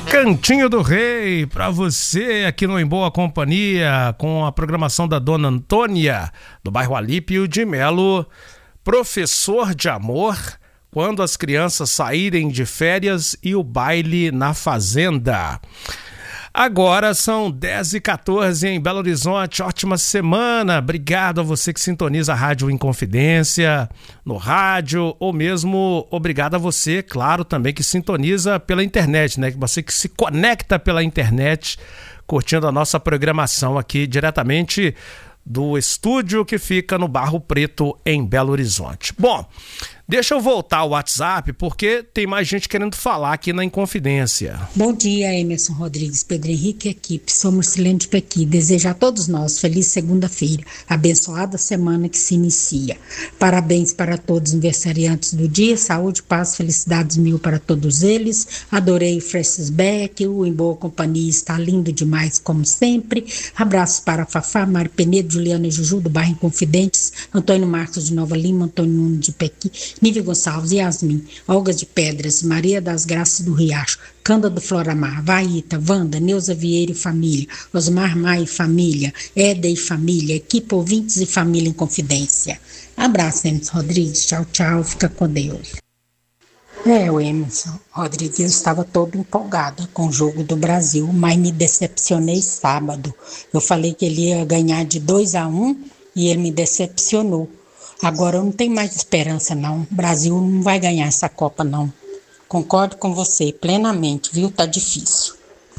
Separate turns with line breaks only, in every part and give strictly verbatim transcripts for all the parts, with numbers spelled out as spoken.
Cantinho do Rei, para você aqui no Em Boa Companhia, com a programação da Dona Antônia, do bairro Alípio de Melo. Professor de Amor, quando as crianças saírem de férias e o baile na fazenda. Agora são dez e quatorze em Belo Horizonte, ótima semana, obrigado a você que sintoniza a Rádio Inconfidência, no rádio, ou mesmo obrigado a você, claro, também que sintoniza pela internet, né? Você que se conecta pela internet, curtindo a nossa programação aqui diretamente do estúdio que fica no Barro Preto, em Belo Horizonte. Bom, deixa eu voltar ao WhatsApp, porque tem mais gente querendo falar aqui na Inconfidência.
Bom dia, Emerson Rodrigues, Pedro Henrique e equipe. Sou Marcelene de Pequi. Desejo a todos nós feliz segunda-feira, abençoada semana que se inicia. Parabéns para todos os aniversariantes do dia, saúde, paz, felicidades mil para todos eles. Adorei Francis Beck, o Em Boa Companhia está lindo demais, como sempre. Abraços para Fafá, Mário Penedo, Juliana e Juju, do bairro Inconfidentes, Antônio Marcos de Nova Lima, Antônio Nunes de Pequi, Nívia Gonçalves, Yasmin, Olga de Pedras, Maria das Graças do Riacho, Canda do Floramar, Vaíta, Wanda, Neuza Vieira e família, Osmar Maia e família, Eda e família, equipe ouvintes e família em confidência. Abraço, Emerson Rodrigues, tchau, tchau, fica com Deus. É, o Emerson Rodrigues estava todo empolgado com o jogo do Brasil, mas me decepcionei sábado. Eu falei que ele ia ganhar de dois a um e ele me decepcionou. Agora eu não tenho mais esperança não, o Brasil não vai ganhar essa Copa não. Concordo com você plenamente, viu? Tá difícil.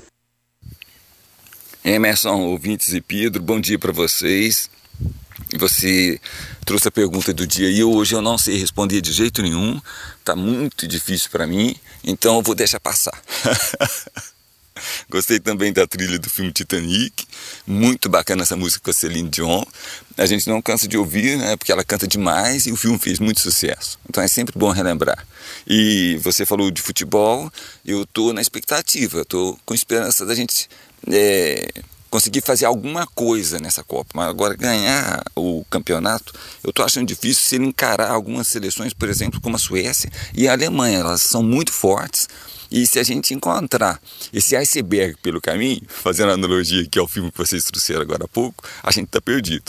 Emerson, ouvintes e Pedro, bom dia para vocês. Você trouxe a pergunta do dia e hoje eu não sei responder de jeito nenhum, tá muito difícil para mim, então eu vou deixar passar. Gostei também da trilha do filme Titanic, muito bacana essa música com a Celine Dion. A gente não cansa de ouvir, né, porque ela canta demais e o filme fez muito sucesso. Então é sempre bom relembrar. E você falou de futebol, eu tô na expectativa, tô com esperança da gente é, conseguir fazer alguma coisa nessa Copa. Mas agora ganhar o campeonato, eu tô achando difícil se ele encarar algumas seleções, por exemplo, como a Suécia e a Alemanha. Elas são muito fortes. E se a gente encontrar esse iceberg pelo caminho, fazendo analogia aqui ao filme que vocês trouxeram agora há pouco, a gente tá perdido.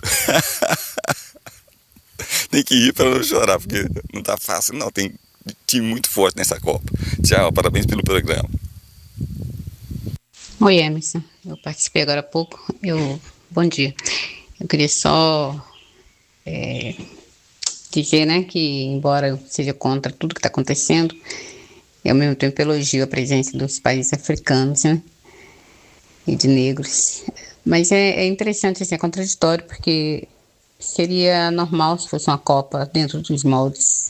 Tem que ir para não chorar, porque não tá fácil não, tem time muito forte nessa Copa. Tchau, parabéns pelo programa.
Oi, Emerson, eu participei agora há pouco, eu, bom dia. Eu queria só é, dizer, né, que embora eu seja contra tudo que está acontecendo, e ao mesmo tempo elogio a presença dos países africanos, né, e de negros. Mas é, é interessante, assim, é contraditório, porque seria normal se fosse uma Copa dentro dos moldes